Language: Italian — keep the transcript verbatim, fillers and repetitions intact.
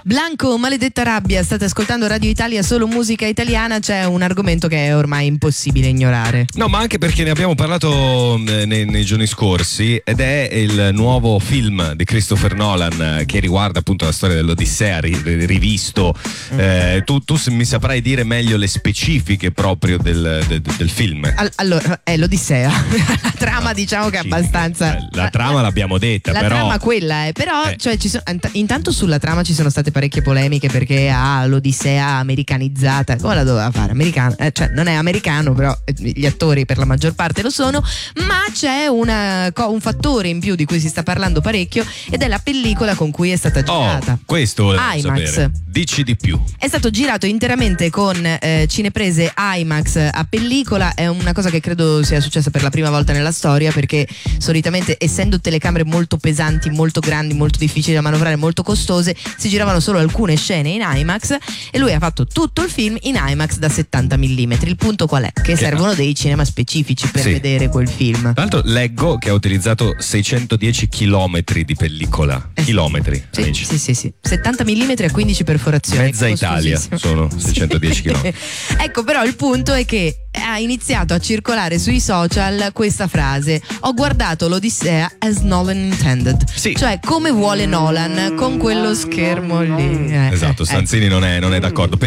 Blanco, maledetta rabbia, state ascoltando Radio Italia, solo musica italiana. C'è un argomento che è ormai impossibile ignorare. No, ma anche perché ne abbiamo parlato nei, nei giorni scorsi, ed è il nuovo film di Christopher Nolan che riguarda appunto la storia dell'Odissea ri, rivisto. Mm. Eh, tu, tu mi saprai dire meglio le specifiche proprio del, del, del film. All- allora, è l'Odissea. La trama, no, diciamo che è abbastanza. La, la trama l'abbiamo detta, la però. La trama quella è, però, eh. cioè, ci sono, intanto sulla trama ci sono state parecchie polemiche perché ha ah, l'Odissea americanizzata. Come la doveva fare? Americano, eh, cioè non è americano, però gli attori per la maggior parte lo sono, ma c'è una, un fattore in più di cui si sta parlando parecchio, ed è la pellicola con cui è stata girata. Oh, questo volevo IMAX. sapere. Dici di più. È stato girato interamente con eh, cineprese IMAX a pellicola. È una cosa che credo sia successa per la prima volta nella storia, perché solitamente, essendo telecamere molto pesanti, molto grandi, molto difficili da manovrare, molto costose, si giravano solo alcune scene in IMAX, e lui ha fatto tutto il film in IMAX da settanta millimetri. Il punto qual è? Che, che servono dei cinema specifici per sì. vedere quel film. Tra l'altro leggo che ha utilizzato seicentodieci chilometri di pellicola. Eh, chilometri, sì, amici. Sì, sì, sì. settanta millimetri a quindici perforazioni. Mezza Italia sono seicentodieci chilometri. Ecco, però il punto è che ha iniziato a circolare sui social questa frase: ho guardato l'Odissea as Nolan intended, sì. cioè come vuole Nolan, con quello schermo lì. Eh, esatto, Stanzini eh. non, è, non è d'accordo.